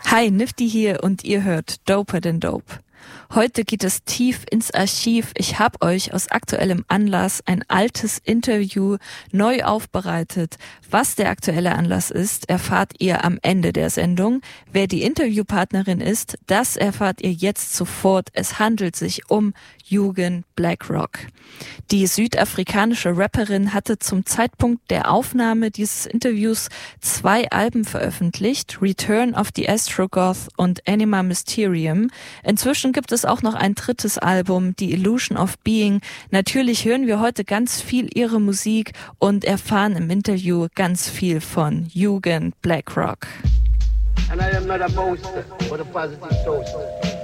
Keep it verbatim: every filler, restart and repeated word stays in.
Hi, Nifty hier und ihr hört Doper than Dope. Heute geht es tief ins Archiv. Ich habe euch aus aktuellem Anlass ein altes Interview neu aufbereitet. Was der aktuelle Anlass ist, erfahrt ihr am Ende der Sendung. Wer die Interviewpartnerin ist, das erfahrt ihr jetzt sofort. Es handelt sich um Yugen Blakrok. Die südafrikanische Rapperin hatte zum Zeitpunkt der Aufnahme dieses Interviews zwei Alben veröffentlicht, Return of the Astrogoth und Anima Mysterium. Inzwischen gibt es auch noch ein drittes Album, The Illusion of Being. Natürlich hören wir heute ganz viel ihre Musik und erfahren im Interview ganz viel von Yugen Blakrok. And I am not a boaster, but a positive toaster.